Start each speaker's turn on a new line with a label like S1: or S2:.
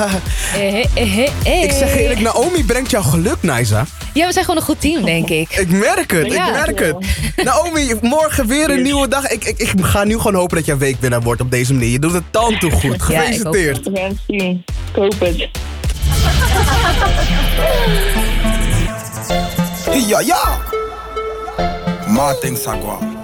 S1: Ik zeg eerlijk, Naomi brengt jou geluk, Naisa.
S2: Ja, we zijn gewoon een goed team, denk ik.
S1: Ik merk het, ik merk het. Naomi, morgen weer een nieuwe dag. Ik ga nu gewoon hopen dat jij weekwinnaar wordt op deze manier. Je doet het tandtoe goed. Gefeliciteerd.
S3: We gaan het zien. Ik hoop het.
S4: Ja, ja. Martin Sagwa.